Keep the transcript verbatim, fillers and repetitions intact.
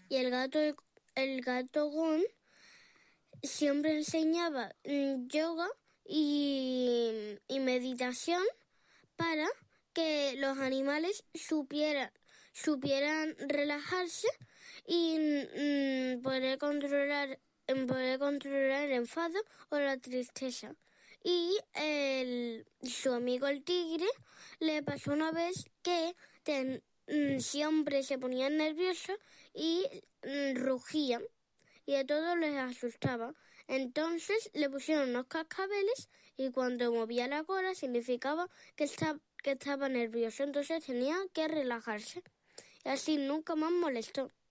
Y el gato, el gato Gon siempre enseñaba mm, yoga y, y meditación para que los animales supieran, supieran relajarse y mm, poder controlar, poder controlar el enfado o la tristeza. Y el, su amigo el tigre le pasó una vez que ten, mm, siempre se ponía nervioso y mm, rugía y a todos les asustaba. Entonces le pusieron unos cascabeles y cuando movía la cola significaba que estaba, que estaba nervioso, entonces tenía que relajarse. Y así nunca más molestó.